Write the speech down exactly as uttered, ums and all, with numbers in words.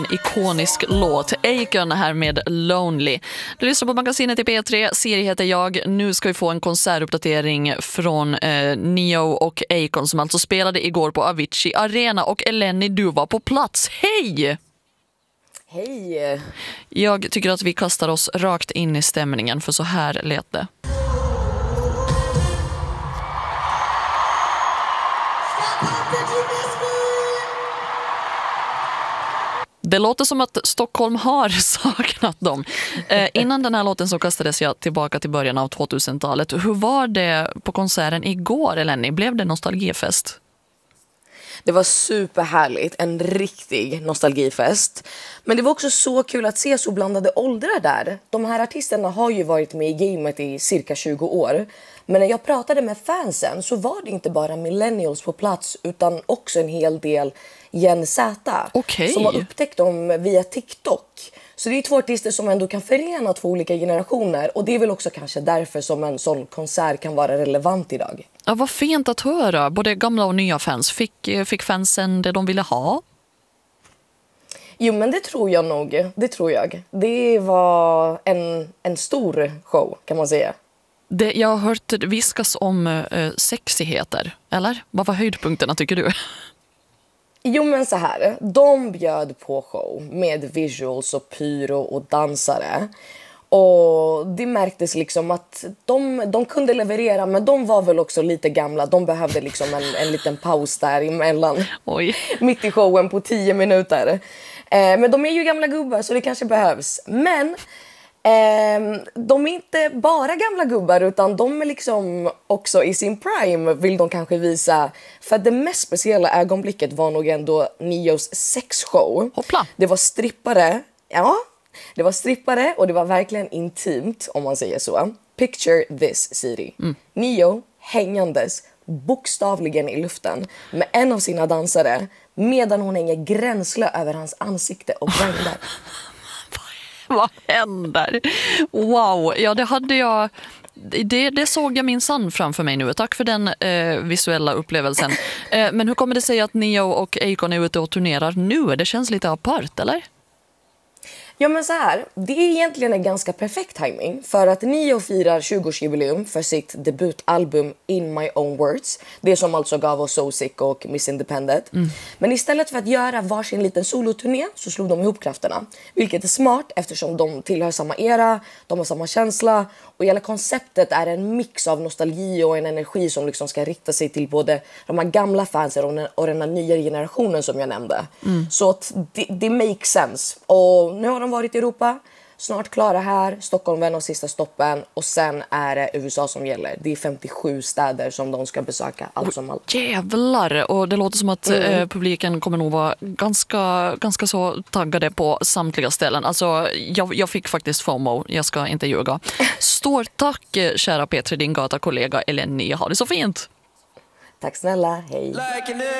Ikonisk låt. Akon här med Lonely. Du lyssnar på magasinet i P tre. Siri heter jag. Nu ska vi få en konsertuppdatering från eh, Neo och Akon som alltså spelade igår på Avicii Arena. Och Eleni, du var på plats. Hej! Hej! Jag tycker att vi kastar oss rakt in i stämningen, för så här lät det. Det låter som att Stockholm har saknat dem. Eh, innan den här låten så kastades jag tillbaka till början av tvåtusentalet. Hur var det på konserten igår, Eleni? Blev det nostalgifest? Det var superhärligt, en riktig nostalgifest. Men det var också så kul att se så blandade åldrar där. De här artisterna har ju varit med i gamet i cirka tjugo år. Men när jag pratade med fansen så var det inte bara millennials på plats utan också en hel del Gen Z. Okay. Som har upptäckt dem via TikTok. Så det är två artister som ändå kan förena två olika generationer. Och det är väl också kanske därför som en sån konsert kan vara relevant idag. Ja, vad fint att höra. Både gamla och nya fans. Fick, fick fansen det de ville ha? Jo, men det tror jag nog. Det tror jag. Det var en, en stor show, kan man säga. Det, jag har hört viskas om uh, sexigheter, eller? Vad var höjdpunkterna, tycker du? Jo, men så här. De bjöd på show med visuals och pyro och dansare. Och det märktes liksom att de, de kunde leverera, men de var väl också lite gamla. De behövde liksom en, en liten paus där emellan. Oj. Mitt i showen på tio minuter. Eh, men de är ju gamla gubbar så det kanske behövs. Men eh, de är inte bara gamla gubbar utan de är liksom också i sin prime, vill de kanske visa. För det mest speciella ögonblicket var nog ändå Neos sexshow. Hoppla. Det var strippare, ja. Det var strippare och det var verkligen intimt, om man säger så. Picture this, Siri. Mm. Neo hängandes bokstavligen i luften med en av sina dansare medan hon hänger gränsle över hans ansikte och grindar. Vad händer? Wow, ja det hade jag... Det, det såg jag minsann framför mig nu. Tack för den eh, visuella upplevelsen. Eh, men hur kommer det sig att Neo och Akon är ute och turnerar nu? Det känns lite apart, eller? Ja, men så här, det är egentligen en ganska perfekt timing för att Neo firar tjugo-årsjubileum för sitt debutalbum In My Own Words. Det som alltså gav oss So Sick och Miss Independent. Mm. Men istället för att göra varsin liten soloturné så slog de ihop krafterna. Vilket är smart eftersom de tillhör samma era, de har samma känsla. Och hela konceptet är en mix av nostalgi och en energi som liksom ska rikta sig till både de här gamla fansen och den, och den här nya generationen som jag nämnde. Mm. Så att det, det makes sense. Och nu har de varit i Europa, snart klara här. Stockholm var en av sista stoppen och sen är det U S A som gäller. Det är femtiosju städer som de ska besöka, allt som allt. Jävlar! Och det låter som att mm. eh, publiken kommer nog vara ganska, ganska så taggade på samtliga ställen. Alltså, jag, jag fick faktiskt FOMO, jag ska inte ljuga. Stort tack, kära P tre, din gata kollega Eleni. Ha det så fint! Tack snälla, hej!